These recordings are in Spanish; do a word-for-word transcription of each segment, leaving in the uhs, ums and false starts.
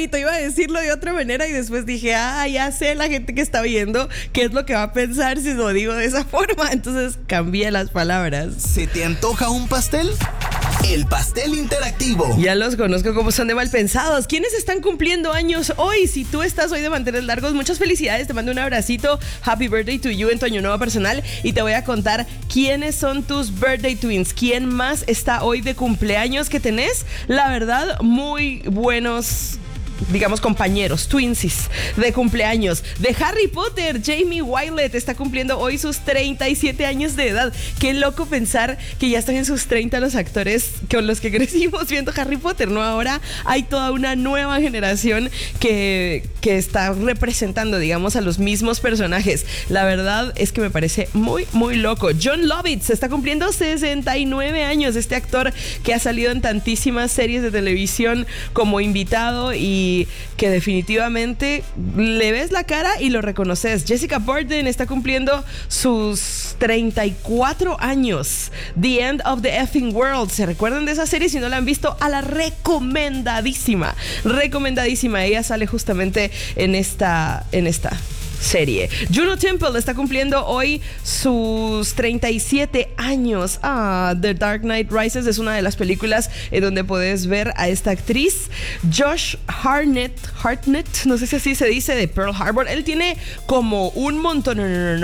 bonito. Iba a decirlo de otra manera y después dije, ah, ya sé la gente que está viendo qué es lo que va a pensar si lo digo de esa forma. Entonces cambié las palabras. ¿Se te antoja un pastel? El pastel interactivo. Ya los conozco como son de mal pensados. ¿Quiénes están cumpliendo años hoy? Si tú estás hoy de mantener largos, muchas felicidades. Te mando un abracito. Happy birthday to you en tu año nuevo personal. Y te voy a contar quiénes son tus birthday twins. ¿Quién más está hoy de cumpleaños que tenés? La verdad, muy buenos, digamos, compañeros, twinsies de cumpleaños. De Harry Potter, Jamie Wylett está cumpliendo hoy sus treinta y siete años de edad. Qué loco pensar que ya están en sus treinta los actores con los que crecimos viendo Harry Potter, ¿no? Ahora hay toda una nueva generación que, que está representando, digamos, a los mismos personajes. La verdad es que me parece muy, muy loco. Jon Lovitz está cumpliendo sesenta y nueve años. Este actor que ha salido en tantísimas series de televisión como invitado y que definitivamente le ves la cara y lo reconoces. Jessica Borden está cumpliendo sus treinta y cuatro años. The End of the Effing World. ¿Se recuerdan de esa serie? Si no la han visto, a la recomendadísima. Recomendadísima. Ella sale justamente en esta, en esta serie. Juno Temple está cumpliendo hoy sus treinta y siete años. Ah, The Dark Knight Rises es una de las películas en donde puedes ver a esta actriz. Josh Hartnett, Hartnett, no sé si así se dice, de Pearl Harbor. Él tiene como un montón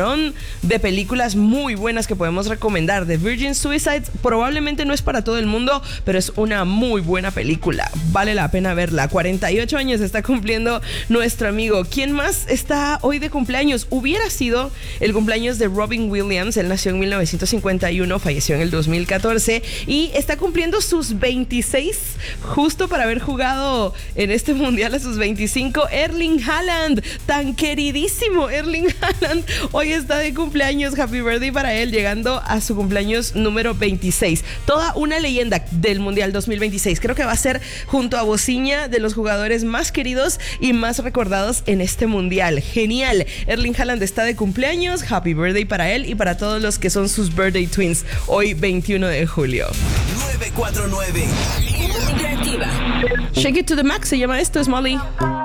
de películas muy buenas que podemos recomendar. The Virgin Suicides probablemente no es para todo el mundo, pero es una muy buena película. Vale la pena verla. cuarenta y ocho años está cumpliendo nuestro amigo. ¿Quién más está hoy de cumpleaños? Hubiera sido el cumpleaños de Robin Williams. Él nació en mil novecientos cincuenta y uno, falleció en el dos mil catorce y está cumpliendo sus veintiséis, justo para haber jugado en este mundial a sus veinticinco. Erling Haaland, tan queridísimo Erling Haaland, hoy está de cumpleaños. Happy birthday para él, llegando a su cumpleaños número veintiséis. Toda una leyenda del mundial dos mil veintiséis. Creo que va a ser, junto a Bociña, de los jugadores más queridos y más recordados en este mundial. Genial. Erling Haaland está de cumpleaños. Happy birthday para él y para todos los que son sus birthday twins hoy veintiuno de julio. nueve cuatro nueve. Interactiva. Shake it to the max se llama esto, es Molly.